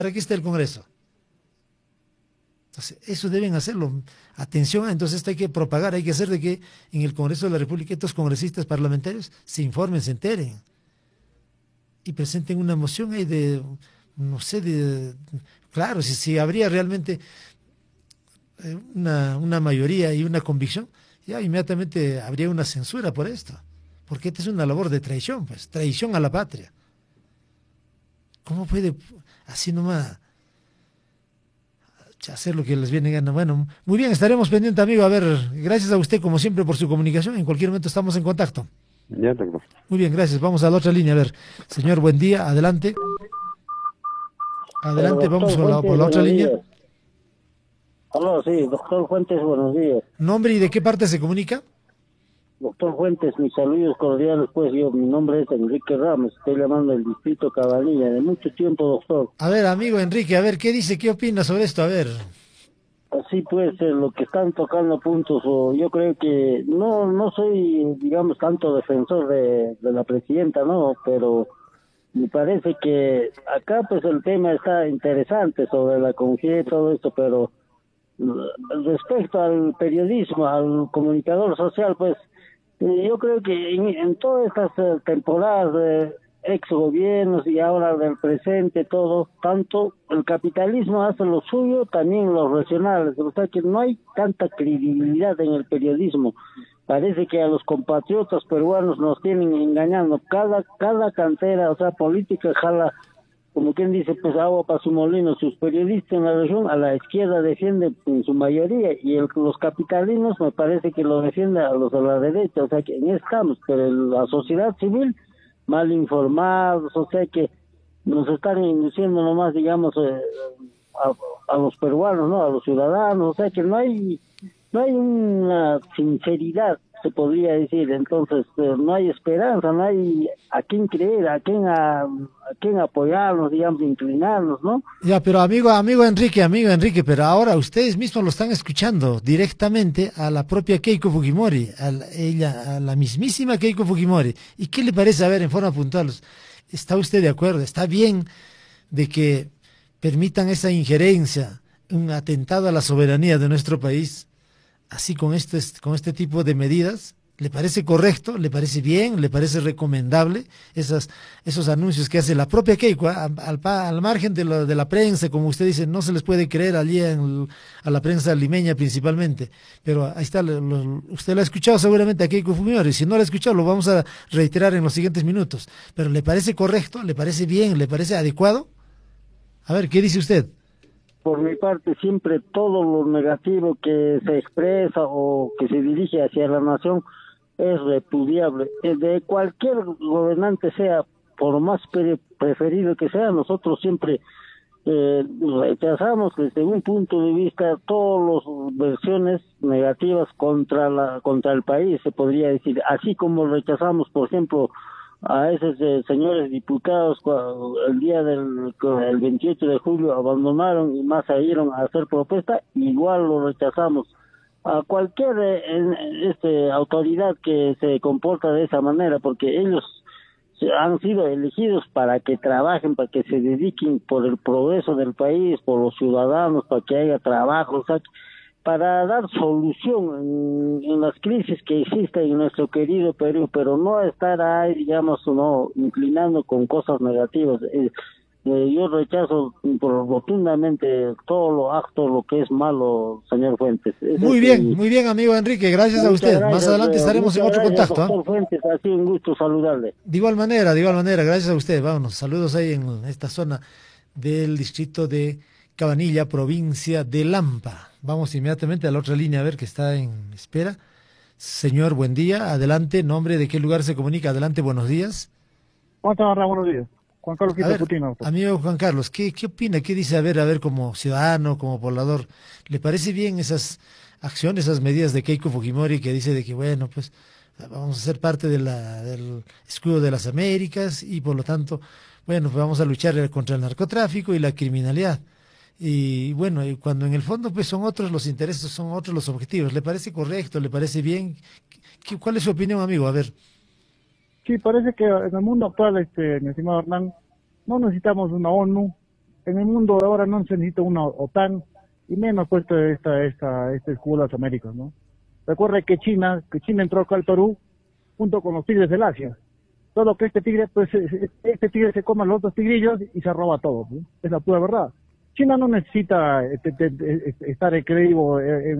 ¿Para qué está el Congreso? Entonces, eso deben hacerlo. Atención, entonces esto hay que propagar, hay que hacer de que en el Congreso de la República estos congresistas parlamentarios se informen, se enteren y presenten una moción ahí de, no sé, claro, si habría realmente una mayoría y una convicción, ya inmediatamente habría una censura por esto, porque esta es una labor de traición, pues, traición a la patria. ¿Cómo puede así nomás hacer lo que les viene gana? Bueno, muy bien, estaremos pendientes, amigo. A ver, gracias a usted, como siempre, por su comunicación. En cualquier momento estamos en contacto. Ya tengo. Muy bien, gracias. Vamos a la otra línea. A ver, señor, buen día. Adelante. Adelante, vamos Doctor por Fuentes, la otra buenos línea. días. Aló, sí, doctor Fuentes, buenos días. ¿Nombre y de qué parte se comunica? Doctor Fuentes, mis saludos cordiales, pues mi nombre es Enrique Ramos, estoy llamando del distrito Cabanilla, de mucho tiempo, doctor. A ver, amigo Enrique, a ver, ¿qué dice? ¿Qué opina sobre esto? A ver. Así pues, lo que están tocando puntos, o yo creo que no soy, digamos, tanto defensor de la presidenta, ¿no? Pero me parece que acá, pues, el tema está interesante sobre la congestión y todo esto, pero respecto al periodismo, al comunicador social, pues, yo creo que en todas estas temporadas de ex gobiernos y ahora del presente, todo, tanto el capitalismo hace lo suyo, también los regionales, o sea que no hay tanta credibilidad en el periodismo. Parece que a los compatriotas peruanos nos tienen engañando. Cada cantera, o sea, política jala, como quien dice, pues agua para su molino. Sus periodistas en la región a la izquierda defienden en su mayoría y los capitalismos me parece que lo defienden a los de la derecha, o sea que en eso estamos, pero la sociedad civil mal informados, o sea que nos están induciendo nomás, digamos, a los peruanos, ¿no? A los ciudadanos, o sea que no hay una sinceridad, se podría decir. Entonces no hay esperanza, no hay a quién creer, a quién apoyarnos, digamos, inclinarnos, ¿no? Ya, pero amigo Enrique, pero ahora ustedes mismos lo están escuchando directamente a la propia Keiko Fujimori, a la mismísima Keiko Fujimori. ¿Y qué le parece? A ver, en forma puntual, ¿está usted de acuerdo? ¿Está bien de que permitan esa injerencia, un atentado a la soberanía de nuestro país, así con este tipo de medidas? ¿Le parece correcto? ¿Le parece bien? ¿Le parece recomendable esos anuncios que hace la propia Keiko, al margen de la prensa, como usted dice, no se les puede creer allí a la prensa limeña principalmente? Pero ahí está, usted lo ha escuchado seguramente a Keiko Fujimori. Si no lo ha escuchado, lo vamos a reiterar en los siguientes minutos. Pero ¿le parece correcto? ¿Le parece bien? ¿Le parece adecuado? A ver, ¿qué dice usted? Por mi parte, siempre todo lo negativo que se expresa o que se dirige hacia la nación es repudiable. De cualquier gobernante sea, por más preferido que sea, nosotros siempre rechazamos desde un punto de vista todas las versiones negativas contra el país, se podría decir, así como rechazamos, por ejemplo, a esos señores diputados el día el 28 de julio abandonaron y más salieron a hacer protesta, igual lo rechazamos. A cualquier autoridad que se comporta de esa manera, porque ellos han sido elegidos para que trabajen, para que se dediquen por el progreso del país, por los ciudadanos, para que haya trabajo, o sea, para dar solución en las crisis que existen en nuestro querido Perú, pero no estar ahí, digamos, no inclinando con cosas negativas. Yo rechazo rotundamente todo lo acto, lo que es malo, señor Fuentes. Muy bien, amigo Enrique, gracias a usted. Gracias, más adelante estaremos en otro contacto. Doctor Fuentes, ha sido un gusto saludarle. De igual manera, gracias a usted. Vámonos, saludos ahí en esta zona del distrito de Cabanilla, provincia de Lampa. Vamos inmediatamente a la otra línea a ver que está en espera. Señor, buen día, adelante, nombre, de qué lugar se comunica, adelante, buenos días. ¿Cómo estás, Raúl? Buenos días. Juan Carlos A ver, Putin. amigo Juan Carlos, ¿qué opina? ¿Qué dice? A ver, como ciudadano, como poblador, ¿le parece bien esas acciones, esas medidas de Keiko Fujimori que dice de que, bueno, pues vamos a ser parte del escudo de las Américas y por lo tanto, bueno, pues vamos a luchar contra el narcotráfico y la criminalidad? Y bueno, y cuando en el fondo pues son otros los intereses, son otros los objetivos. ¿Le parece correcto? ¿Le parece bien? ¿Cuál es su opinión, amigo? A ver. Sí, parece que en el mundo actual, mi estimado Hernán, no necesitamos una ONU, En el mundo de ahora no se necesita una OTAN, y menos puesto este escudo de las Américas, ¿no? Recuerda que China entró acá al Perú junto con los tigres del Asia. Solo que este tigre se come a los otros tigrillos y se roba todo, ¿no? Es la pura verdad. China no necesita estar crédible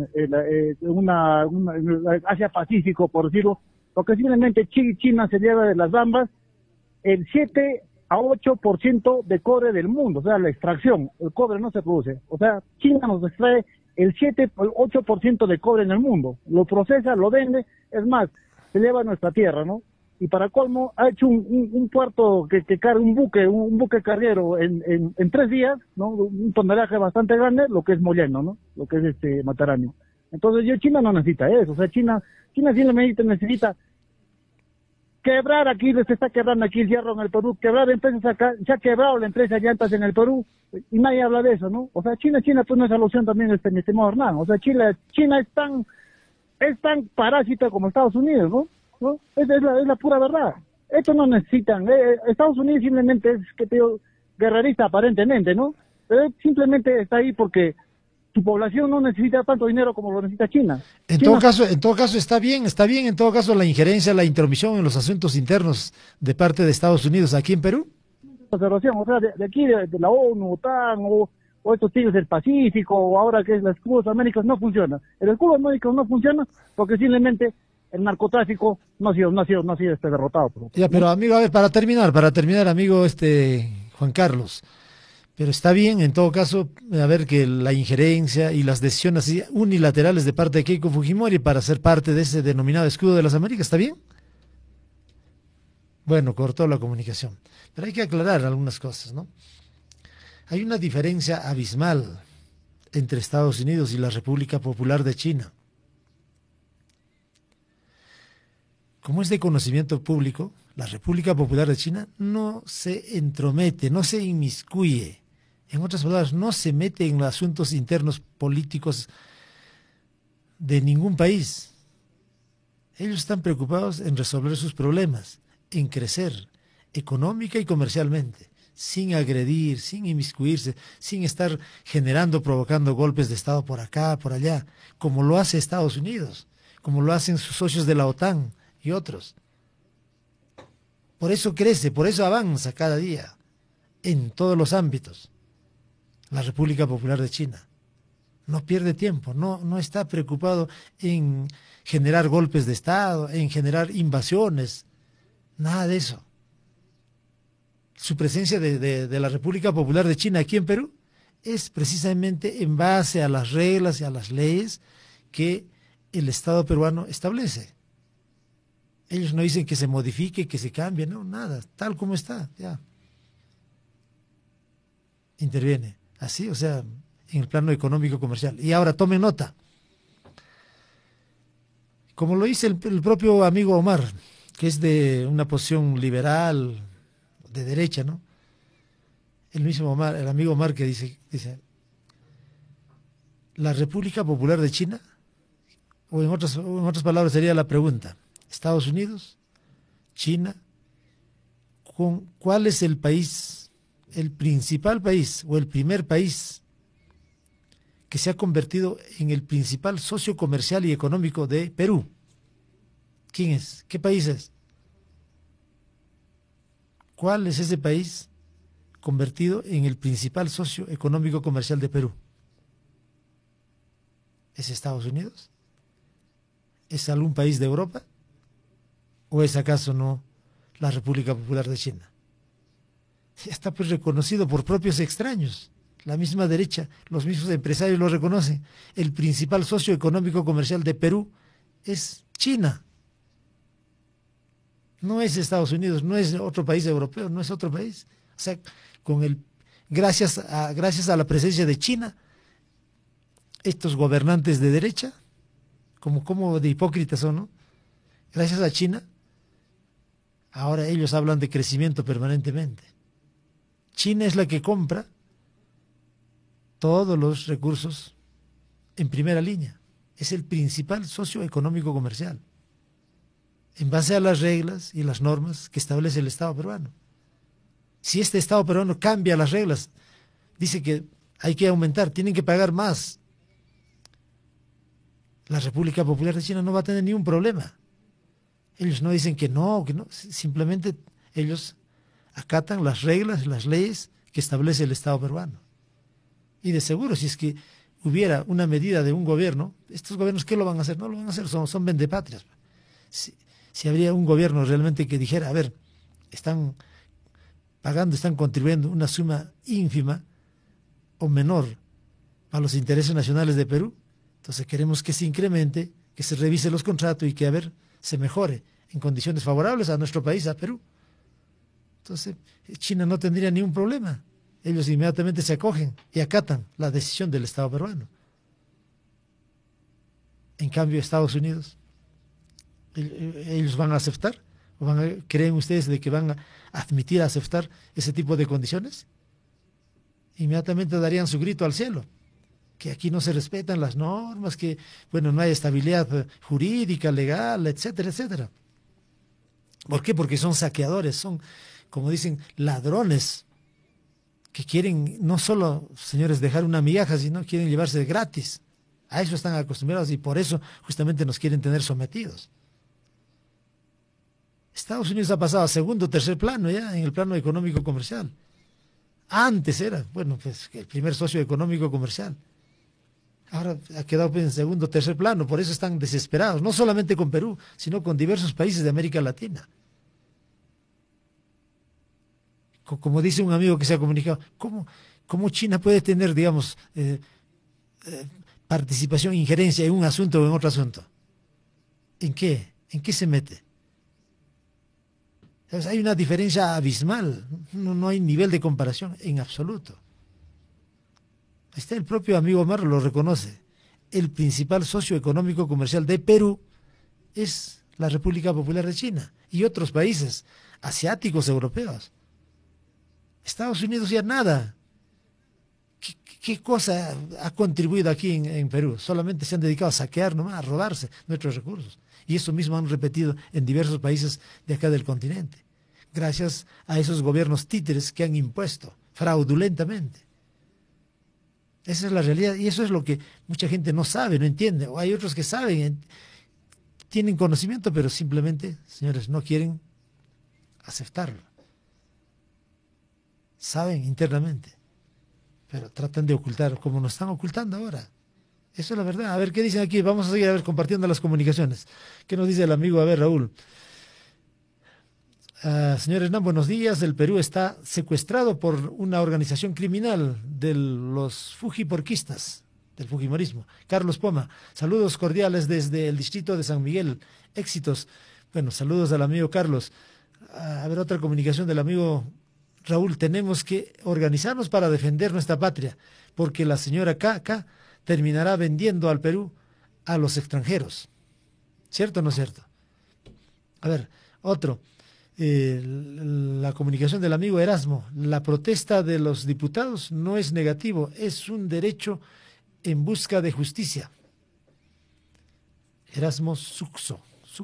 en Asia Pacífico, por decirlo, porque simplemente China se lleva de las bambas el 7 a 8% de cobre del mundo, o sea, la extracción, el cobre no se produce, o sea, China nos extrae el 7 o 8% de cobre en el mundo, lo procesa, lo vende, es más, se lleva a nuestra tierra, ¿no? Y para colmo, ha hecho un puerto que carga un buque carguero en 3 días, ¿no? Un tonelaje bastante grande, lo que es Molleno, ¿no? Lo que es Mataránio. Entonces, China no necesita eso, o sea, China simplemente necesita quebrar aquí, se está quebrando aquí el hierro en el Perú, quebrar empresas acá, se ha quebrado la empresa de llantas en el Perú, y nadie habla de eso, ¿no? O sea, China pues no es solución también, mi estimado Hernán, o sea, China es tan parásita como Estados Unidos, ¿no? Es la pura verdad. Esto no necesitan, Estados Unidos simplemente es, que te digo, guerrerista aparentemente, ¿no? Pero simplemente está ahí porque su población no necesita tanto dinero como lo necesita China. En todo caso está bien en todo caso la injerencia, la intromisión en los asuntos internos de parte de Estados Unidos aquí en Perú. Observación, o sea, de aquí, de la ONU, OTAN, o estos tigres del Pacífico, o ahora que es el escudo de Américas, no funciona. El escudo de Américas no funciona porque simplemente el narcotráfico no ha sido derrotado. Ya, pero amigo, a ver, para terminar, amigo, Juan Carlos. Pero está bien, en todo caso, a ver que la injerencia y las decisiones así unilaterales de parte de Keiko Fujimori para ser parte de ese denominado escudo de las Américas, ¿está bien? Bueno, cortó la comunicación. Pero hay que aclarar algunas cosas, ¿no? Hay una diferencia abismal entre Estados Unidos y la República Popular de China. Como es de conocimiento público, la República Popular de China no se entromete, no se inmiscuye. En otras palabras, no se mete en los asuntos internos políticos de ningún país. Ellos están preocupados en resolver sus problemas, en crecer económica y comercialmente, sin agredir, sin inmiscuirse, sin estar provocando golpes de Estado por acá, por allá, como lo hace Estados Unidos, como lo hacen sus socios de la OTAN y otros. Por eso crece, por eso avanza cada día, en todos los ámbitos, la República Popular de China. No pierde tiempo, no está preocupado en generar golpes de Estado, en generar invasiones, nada de eso. Su presencia de la República Popular de China aquí en Perú es precisamente en base a las reglas y a las leyes que el Estado peruano establece. Ellos no dicen que se modifique, que se cambie, no, nada, tal como está, ya. Interviene, así, o sea, en el plano económico comercial. Y ahora tomen nota. Como lo dice el propio amigo Omar, que es de una posición liberal, de derecha, ¿no? El mismo Omar, el amigo Omar que dice, la República Popular de China, o en otras palabras sería la pregunta, Estados Unidos, China, ¿cuál es el país, el principal país o el primer país que se ha convertido en el principal socio comercial y económico de Perú? ¿Quién es? ¿Qué país es? ¿Cuál es ese país convertido en el principal socio económico comercial de Perú? ¿Es Estados Unidos? ¿Es algún país de Europa? ¿O es acaso no la República Popular de China? Está pues reconocido por propios extraños. La misma derecha, los mismos empresarios lo reconocen. El principal socio económico comercial de Perú es China. No es Estados Unidos, no es otro país europeo, no es otro país. O sea, gracias a la presencia de China, estos gobernantes de derecha, como de hipócritas son, ¿no? Gracias a China, ahora ellos hablan de crecimiento permanentemente. China es la que compra todos los recursos en primera línea. Es el principal socio económico comercial, en base a las reglas y las normas que establece el Estado peruano. Si este Estado peruano cambia las reglas dice que hay que aumentar, tienen que pagar más. La República Popular de China no va a tener ningún problema. Ellos no dicen que no, simplemente ellos acatan las reglas, las leyes que establece el Estado peruano. Y de seguro, si es que hubiera una medida de un gobierno, estos gobiernos, ¿qué lo van a hacer? No lo van a hacer, son vendepatrias. Si habría un gobierno realmente que dijera, a ver, están pagando, están contribuyendo una suma ínfima o menor a los intereses nacionales de Perú, entonces queremos que se incremente, que se revise los contratos y que, a ver, se mejore en condiciones favorables a nuestro país, a Perú. Entonces, China no tendría ningún problema. Ellos inmediatamente se acogen y acatan la decisión del Estado peruano. En cambio, Estados Unidos, ¿ellos van a aceptar? ¿O creen ustedes de que van a admitir, a aceptar ese tipo de condiciones? Inmediatamente darían su grito al cielo, que aquí no se respetan las normas, que, bueno, no hay estabilidad jurídica, legal, etcétera, etcétera. ¿Por qué? Porque son saqueadores, son, como dicen, ladrones, que quieren no solo, señores, dejar una migaja, sino quieren llevarse de gratis. A eso están acostumbrados y por eso justamente nos quieren tener sometidos. Estados Unidos ha pasado a segundo o tercer plano ya en el plano económico comercial. Antes era, bueno, pues el primer socio económico comercial. Ahora ha quedado en segundo o tercer plano, por eso están desesperados, no solamente con Perú, sino con diversos países de América Latina. Como dice un amigo que se ha comunicado, ¿cómo China puede tener, digamos, participación, injerencia en un asunto o en otro asunto? ¿En qué? ¿En qué se mete? Entonces, hay una diferencia abismal, no hay nivel de comparación en absoluto. Ahí está, el propio amigo Omar lo reconoce. El principal socio económico comercial de Perú es la República Popular de China y otros países asiáticos, europeos. Estados Unidos ya nada. ¿Qué cosa ha contribuido aquí en Perú? Solamente se han dedicado a saquear nomás, a robarse nuestros recursos. Y eso mismo han repetido en diversos países de acá del continente, gracias a esos gobiernos títeres que han impuesto fraudulentamente. Esa es la realidad y eso es lo que mucha gente no sabe, no entiende. O hay otros que saben, tienen conocimiento, pero simplemente, señores, no quieren aceptarlo. Saben internamente, pero tratan de ocultar, como nos están ocultando ahora. Eso es la verdad. A ver, ¿qué dicen aquí? Vamos a seguir compartiendo las comunicaciones. ¿Qué nos dice el amigo? A ver, Raúl. Señor Hernán, buenos días. El Perú está secuestrado por una organización criminal de los fujiporquistas, del fujimorismo. Carlos Poma, saludos cordiales desde el distrito de San Miguel. Éxitos. Bueno, saludos al amigo Carlos. A ver, otra comunicación del amigo Raúl. Tenemos que organizarnos para defender nuestra patria, porque la señora K terminará vendiendo al Perú a los extranjeros. ¿Cierto o no es cierto? A ver, otro. La comunicación del amigo Erasmo. La protesta de los diputados no es negativo, es un derecho en busca de justicia. Erasmo Suxo.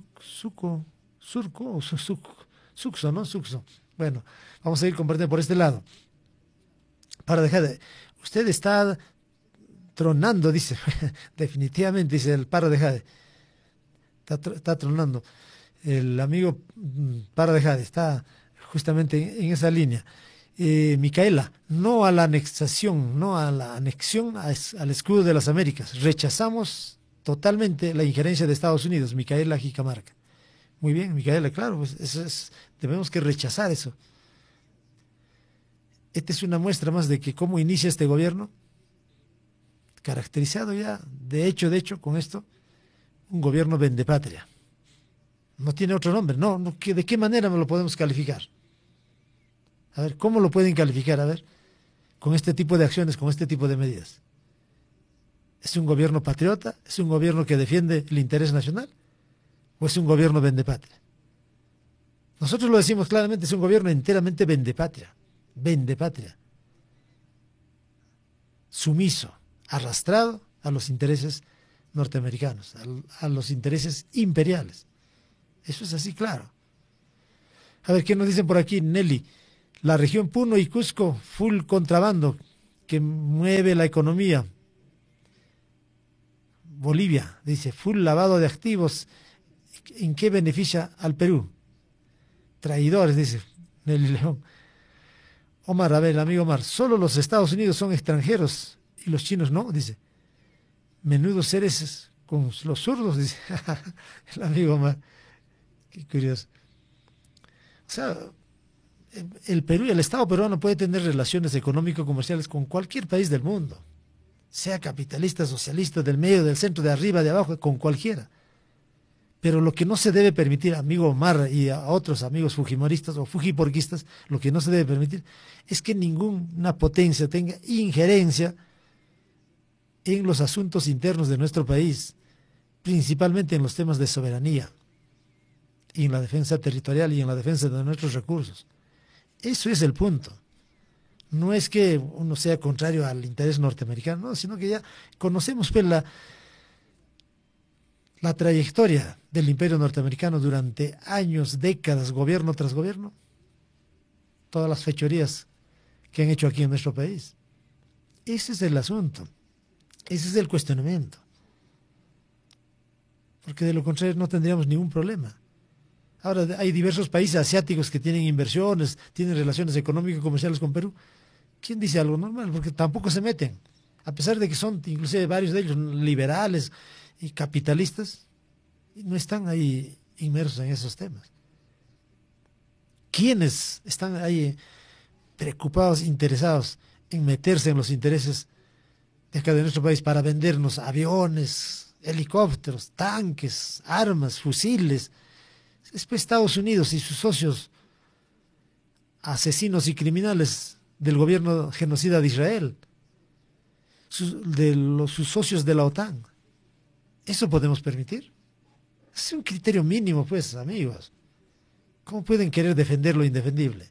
Suxo, ¿no? Suxo. Bueno, vamos a ir compartiendo por este lado. Para dejar de... Usted está tronando, dice. Definitivamente, dice el Paro de Jade. Está tronando. El amigo Paro de Jade está justamente en esa línea. Micaela, no a la anexación, no a la anexión al escudo de las Américas. Rechazamos totalmente la injerencia de Estados Unidos. Micaela Jicamarca. Muy bien, Micaela, claro, pues debemos que rechazar eso. Esta es una muestra más de que cómo inicia este gobierno, caracterizado ya, de hecho, con esto, un gobierno vendepatria. No tiene otro nombre, ¿de qué manera me lo podemos calificar? A ver, ¿cómo lo pueden calificar? A ver, con este tipo de acciones, con este tipo de medidas. ¿Es un gobierno patriota? ¿Es un gobierno que defiende el interés nacional? ¿O es un gobierno vendepatria? Nosotros lo decimos claramente, es un gobierno enteramente vendepatria. Sumiso, arrastrado a los intereses norteamericanos, a los intereses imperiales. Eso es así, claro. A ver, ¿qué nos dicen por aquí? Nelly, la región Puno y Cusco, full contrabando. que mueve la economía. Bolivia, dice, full lavado de activos, ¿en qué beneficia al Perú? Traidores, dice Nelly León. Omar, a ver, el amigo Omar, solo los Estados Unidos son extranjeros y los chinos no, dice. Menudos seres con los zurdos, dice el amigo Omar. Qué curioso. O sea, el Perú y el Estado peruano puede tener relaciones económico-comerciales con cualquier país del mundo, sea capitalista, socialista, del medio, del centro, de arriba, de abajo, con cualquiera. Pero lo que no se debe permitir, amigo Omar y a otros amigos fujimoristas o fujiporquistas, lo que no se debe permitir es que ninguna potencia tenga injerencia en los asuntos internos de nuestro país, principalmente en los temas de soberanía, y en la defensa territorial y en la defensa de nuestros recursos. Eso es el punto. No es que uno sea contrario al interés norteamericano, no, sino que ya conocemos pues, la trayectoria del imperio norteamericano durante años, décadas, gobierno tras gobierno, todas las fechorías que han hecho aquí en nuestro país. Ese es el asunto, ese es el cuestionamiento, porque de lo contrario no tendríamos ningún problema. Ahora hay diversos países asiáticos que tienen inversiones, tienen relaciones económico-comerciales con Perú. ¿Quién dice algo normal? Porque tampoco se meten, a pesar de que son inclusive varios de ellos liberales y capitalistas, no están ahí inmersos en esos temas. ¿Quiénes están ahí preocupados, interesados en meterse en los intereses de acá de nuestro país para vendernos aviones, helicópteros, tanques, armas, fusiles? Es pues Estados Unidos y sus socios asesinos y criminales del gobierno genocida de Israel, sus socios de la OTAN. ¿Eso podemos permitir? Es un criterio mínimo, pues, amigos. ¿Cómo pueden querer defender lo indefendible?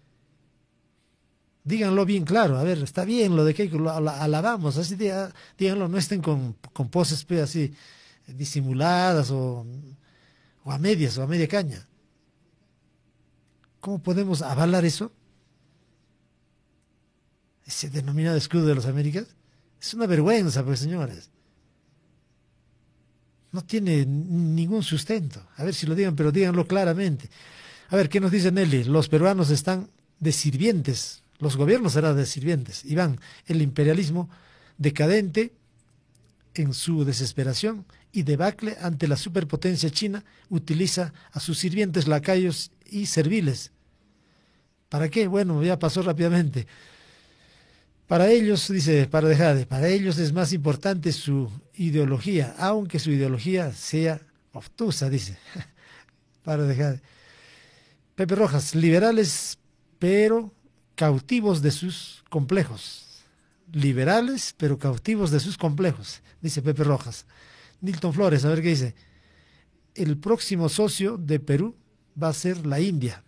Díganlo bien claro. A ver, está bien lo de que lo alabamos, así díganlo, no estén con poses pues, así disimuladas o a medias o a media caña. ¿Cómo podemos avalar eso? Ese denominado escudo de las Américas. Es una vergüenza, pues, señores. No tiene ningún sustento. A ver si lo digan, pero díganlo claramente. A ver, ¿qué nos dice Nelly? Los peruanos están de sirvientes. Los gobiernos serán de sirvientes. Iván, el imperialismo decadente en su desesperación y debacle ante la superpotencia china utiliza a sus sirvientes, lacayos y serviles. ¿Para qué? Bueno, ya pasó rápidamente. Para ellos, dice Paradejade, para ellos es más importante su ideología, aunque su ideología sea obtusa, dice Paradejade. Pepe Rojas, liberales, pero cautivos de sus complejos. Liberales, pero cautivos de sus complejos, dice Pepe Rojas. Nilton Flores, a ver qué dice. El próximo socio de Perú va a ser la India.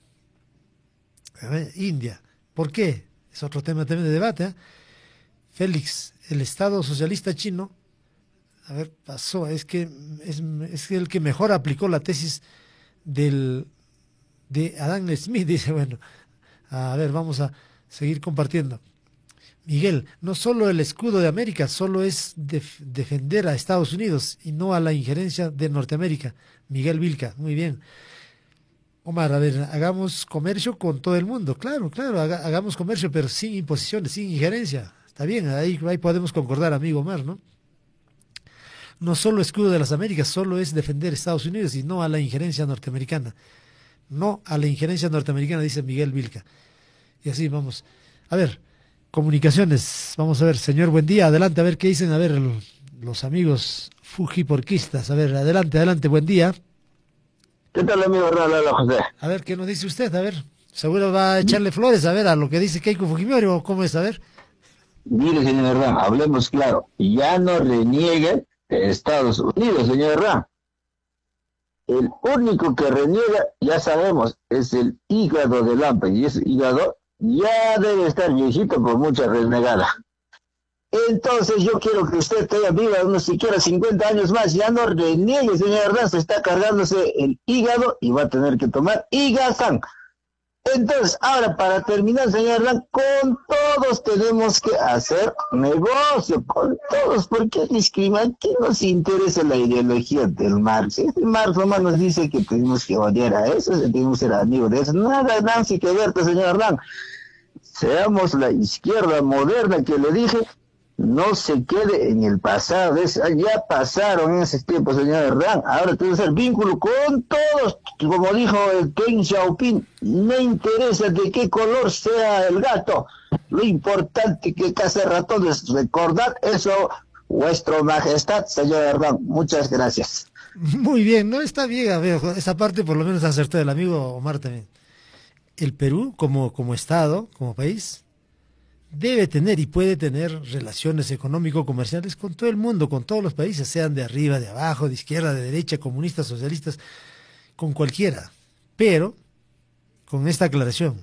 A ver, India. ¿Por qué? Es otro tema también de debate. ¿Eh? Félix, el Estado socialista chino, a ver, pasó, es que es el que mejor aplicó la tesis de Adam Smith, dice, bueno, a ver, vamos a seguir compartiendo. Miguel, no solo el escudo de América, solo es defender a Estados Unidos y no a la injerencia de Norteamérica. Miguel Vilca, muy bien. Omar, a ver, hagamos comercio con todo el mundo. Claro, hagamos comercio, pero sin imposiciones, sin injerencia. Está bien, ahí podemos concordar, amigo Omar, ¿no? No solo escudo de las Américas, solo es defender a Estados Unidos y no a la injerencia norteamericana. No a la injerencia norteamericana, dice Miguel Vilca. Y así vamos. A ver, comunicaciones. Vamos a ver, señor, buen día. Adelante, a ver qué dicen. A ver, los amigos fujiporquistas. A ver, adelante, buen día. ¿Qué tal, amigo Hola, José? A ver, ¿qué nos dice usted? A ver, seguro va a echarle flores, a ver, a lo que dice Keiko Fujimori, o cómo es, a ver. Mire, señor Herrán, hablemos claro. Ya no reniegue de Estados Unidos, señor Herrán. El único que reniega, ya sabemos, es el hígado del AMPA, y ese hígado ya debe estar viejito por mucha renegada. Entonces yo quiero que usted tenga viva unos siquiera 50 años más, ya no reniegue, señor Herrán, se está cargándose el hígado y va a tener que tomar Higazán. Entonces, ahora para terminar, señor Hernán, con todos tenemos que hacer negocio, con todos, porque discriminan, ¿qué nos interesa la ideología del Marx? El Marx nomás nos dice que tenemos que odiar a eso, que tenemos que ser amigos de eso, nada, Nancy, que verte, señor Hernán. Seamos la izquierda moderna que le dije, no se quede en el pasado, ya pasaron esos tiempos, señor Hernán, ahora tiene que hacer vínculo con todos, como dijo el Deng Xiaoping, no interesa de qué color sea el gato, lo importante que caza ratones, recordad eso, vuestra majestad, señor Hernán, muchas gracias. Muy bien, no está bien, a ver, esa parte por lo menos acertó el amigo Omar también. El Perú, como Estado, como país, debe tener y puede tener relaciones económico-comerciales con todo el mundo, con todos los países, sean de arriba, de abajo, de izquierda, de derecha, comunistas, socialistas, con cualquiera. Pero, con esta aclaración,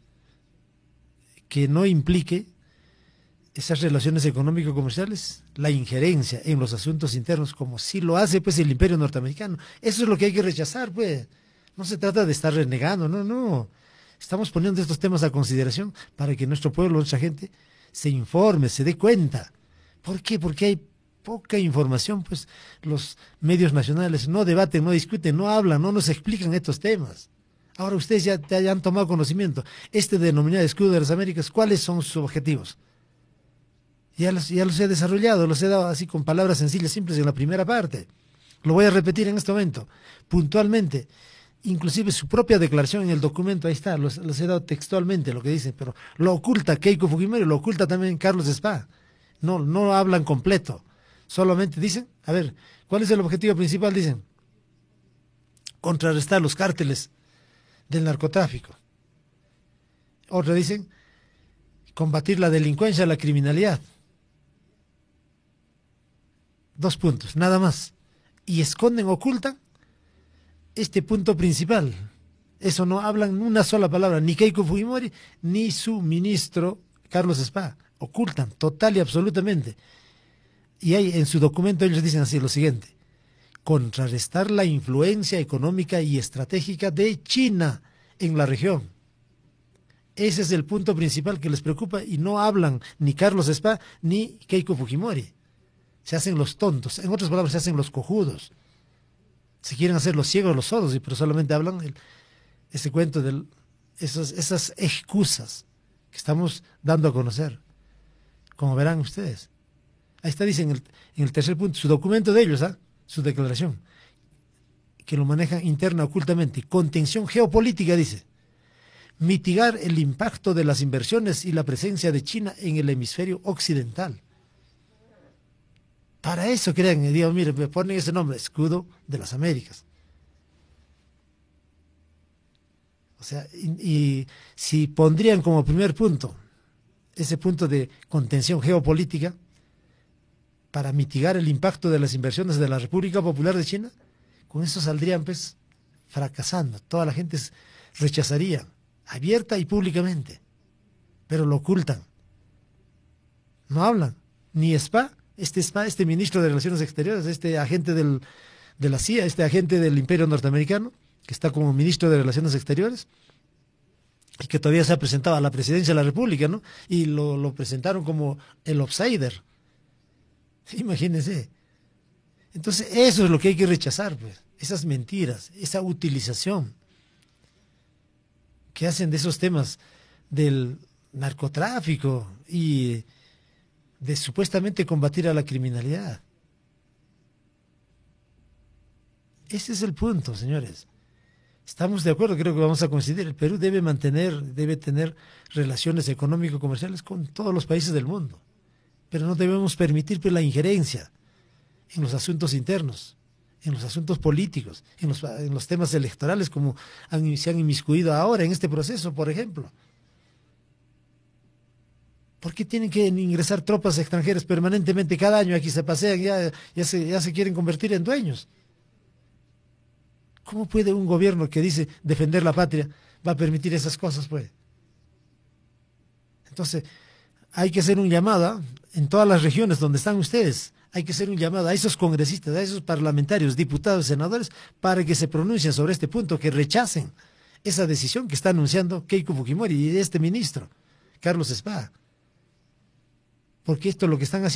que no implique esas relaciones económico-comerciales, la injerencia en los asuntos internos, como sí lo hace pues el imperio norteamericano. Eso es lo que hay que rechazar, pues. No se trata de estar renegando, no. Estamos poniendo estos temas a consideración para que nuestro pueblo, nuestra gente, se informe, se dé cuenta. ¿Por qué? Porque hay poca información, pues los medios nacionales no debaten, no discuten, no hablan, no nos explican estos temas. Ahora ustedes ya han tomado conocimiento. Este denominado escudo de las Américas, ¿cuáles son sus objetivos? Ya los he desarrollado, los he dado así con palabras sencillas, simples en la primera parte. Lo voy a repetir en este momento, puntualmente. Inclusive su propia declaración en el documento, ahí está, los he dado textualmente lo que dicen, pero lo oculta Keiko Fujimori, lo oculta también Carlos Spa. No hablan completo, solamente dicen, a ver, ¿cuál es el objetivo principal? Dicen, contrarrestar los cárteles del narcotráfico. Otro dicen, combatir la delincuencia, la criminalidad. 2 puntos, nada más. Y esconden, ocultan este punto principal. Eso no hablan una sola palabra, ni Keiko Fujimori, ni su ministro Carlos Spa. Ocultan total y absolutamente. Y ahí en su documento ellos dicen así lo siguiente: contrarrestar la influencia económica y estratégica de China en la región. Ese es el punto principal que les preocupa y no hablan ni Carlos Spa ni Keiko Fujimori. Se hacen los tontos, en otras palabras se hacen los cojudos. Se quieren hacer los ciegos, los sordos, pero solamente hablan ese cuento de esas excusas que estamos dando a conocer. Como verán ustedes. Ahí está, dicen en el tercer punto, su documento de ellos, su declaración, que lo manejan interna ocultamente. Contención geopolítica, dice. Mitigar el impacto de las inversiones y la presencia de China en el hemisferio occidental. Para eso crean, y digo, mire, me ponen ese nombre, escudo de las Américas. O sea, y si pondrían como primer punto ese punto de contención geopolítica para mitigar el impacto de las inversiones de la República Popular de China, con eso saldrían pues fracasando. Toda la gente rechazaría, abierta y públicamente, pero lo ocultan. No hablan, ni Spa, este ministro de Relaciones Exteriores, este agente de la CIA, este agente del Imperio Norteamericano, que está como ministro de Relaciones Exteriores, y que todavía se ha presentado a la presidencia de la República, ¿no? Y lo presentaron como el outsider. Imagínense. Entonces, eso es lo que hay que rechazar, pues, esas mentiras, esa utilización que hacen de esos temas del narcotráfico y de supuestamente combatir a la criminalidad. Ese es el punto, señores. Estamos de acuerdo, creo que vamos a coincidir. El Perú debe tener relaciones económico-comerciales con todos los países del mundo, pero no debemos permitir pues, la injerencia en los asuntos internos, en los asuntos políticos, en los temas electorales, como se han inmiscuido ahora en este proceso, por ejemplo. ¿Por qué tienen que ingresar tropas extranjeras permanentemente cada año? Aquí se pasean, ya se quieren convertir en dueños. ¿Cómo puede un gobierno que dice defender la patria va a permitir esas cosas, pues? Entonces, hay que hacer un llamado en todas las regiones donde están ustedes. Hay que hacer un llamado a esos congresistas, a esos parlamentarios, diputados, senadores, para que se pronuncien sobre este punto, que rechacen esa decisión que está anunciando Keiko Fujimori y este ministro, Carlos Spa. Porque esto es lo que están haciendo.